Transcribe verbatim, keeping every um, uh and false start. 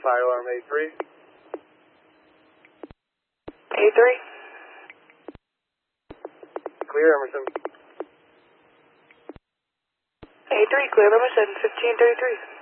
fire alarm A three. A three. Clear, Emerson. A three, clear, Emerson, fifteen thirty-three.